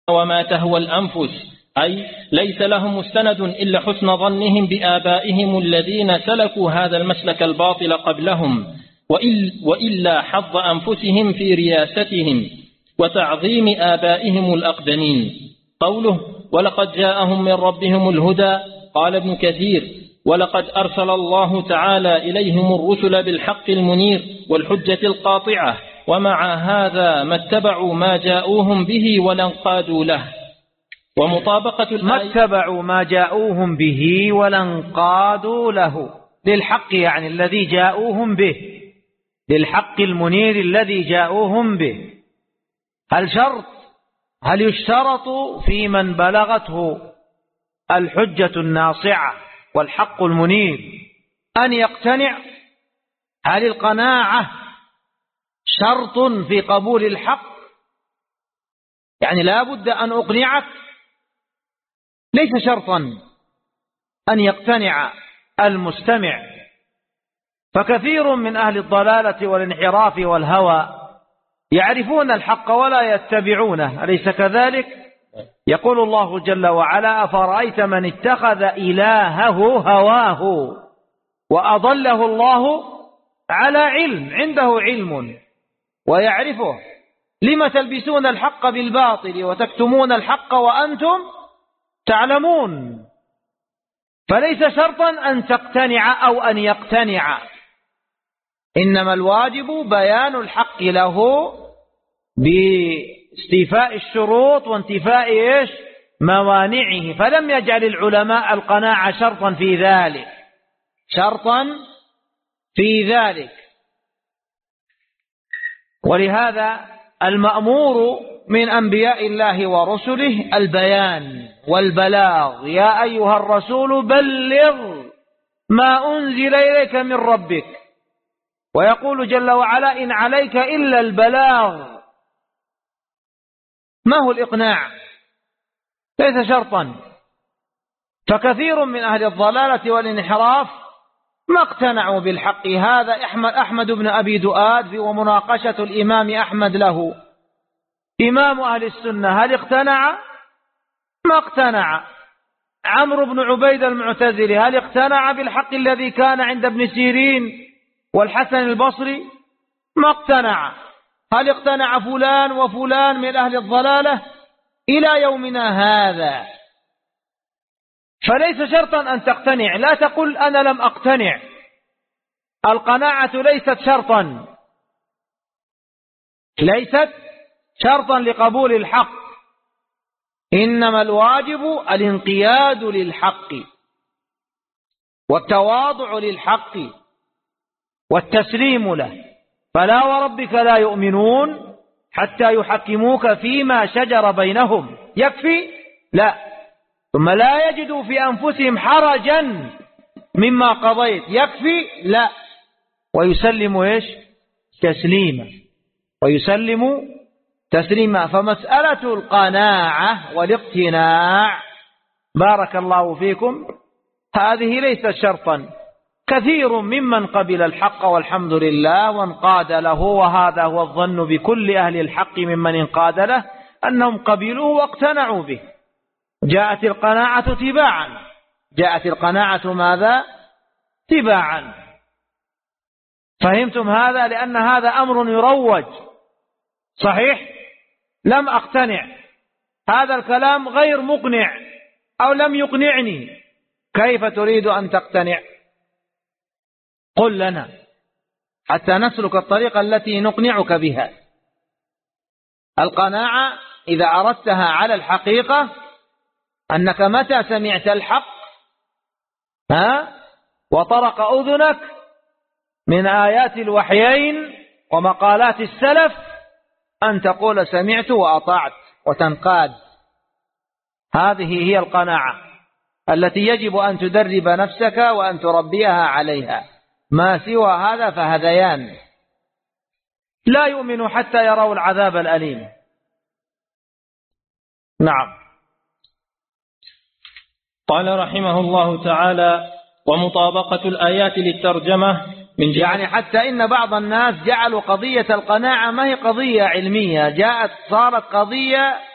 وما تهوى الأنفس، أي ليس لهم مستند إلا حسن ظنهم بآبائهم الذين سلكوا هذا المسلك الباطل قبلهم، وإلا حظ أنفسهم في رياستهم وتعظيم آبائهم الأقدمين. قوله ولقد جاءهم من ربهم الهدى، قال ابن كثير ولقد أرسل الله تعالى إليهم الرسل بالحق المنير والحجة القاطعة، ومع هذا ما اتبعوا ما جاءوهم به ولا انقادوا له. ومطابقة ما اتبعوا ما جاءوهم به ولا انقادوا له، للحق يعني الذي جاءوهم به، للحق المنير الذي جاءوهم به. هل يشترط في من بلغته الحجة الناصعة والحق المنير أن يقتنع؟ هل القناعة شرط في قبول الحق؟ يعني لا بد أن أقنعك؟ ليس شرطا أن يقتنع المستمع، فكثير من أهل الضلالة والانحراف والهوى يعرفون الحق ولا يتبعونه، أليس كذلك؟ يقول الله جل وعلا أفرأيت من اتخذ إلهه هواه وأضله الله على علم، عنده علم ويعرفه، لم تلبسون الحق بالباطل وتكتمون الحق وأنتم تعلمون. فليس شرطا أن تقتنع أو أن يقتنع، إنما الواجب بيان الحق له باستيفاء الشروط وانتفاء موانعه. فلم يجعل العلماء القناعة شرطا في ذلك. ولهذا المأمور من أنبياء الله ورسله البيان والبلاغ، يا أيها الرسول بلغ ما أنزل إليك من ربك. ويقول جل وعلا إن عليك إلا البلاغ. ما هو الإقناع؟ ليس شرطا. فكثير من أهل الضلالة والانحراف ما اقتنعوا بالحق. هذا أحمد بن أبي دؤاد ومناقشة الإمام أحمد له، إمام أهل السنة، هل اقتنع؟ ما اقتنع. عمرو بن عبيد المعتزلي هل اقتنع بالحق الذي كان عند ابن سيرين والحسن البصري؟ ما اقتنع. هل اقتنع فلان وفلان من أهل الضلالة إلى يومنا هذا؟ فليس شرطا أن تقتنع. لا تقل أنا لم أقتنع. القناعة ليست شرطا لقبول الحق، إنما الواجب الانقياد للحق والتواضع للحق والتسليم له. فلا وربك لا يؤمنون حتى يحكموك فيما شجر بينهم. يكفي؟ لا. ثم لا يجدوا في أنفسهم حرجا مما قضيت. يكفي؟ لا. ويسلم تسليما. فمسألة القناعة والاقتناع بارك الله فيكم هذه ليست شرطا. كثير ممن قبل الحق والحمد لله وانقاد له، وهذا هو الظن بكل أهل الحق ممن انقاد له، أنهم قبلوه واقتنعوا به. جاءت القناعة تباعا. جاءت القناعة ماذا؟ تباعا. فهمتم هذا؟ لأن هذا أمر يروج. صحيح لم أقتنع، هذا الكلام غير مقنع أو لم يقنعني. كيف تريد أن تقتنع؟ قل لنا حتى نسلك الطريقة التي نقنعك بها. القناعة إذا أردتها على الحقيقة أنك متى سمعت الحق وطرق أذنك من آيات الوحيين ومقالات السلف أن تقول سمعت وأطعت وتنقاد. هذه هي القناعة التي يجب أن تدرب نفسك وأن تربيها عليها. ما سوى هذا فهذيان. لا يؤمن حتى يروا العذاب الأليم. نعم. قال رحمه الله تعالى ومطابقة الآيات للترجمة من يعني حتى إن بعض الناس جعلوا قضية القناعة ما هي قضية علمية، صارت قضية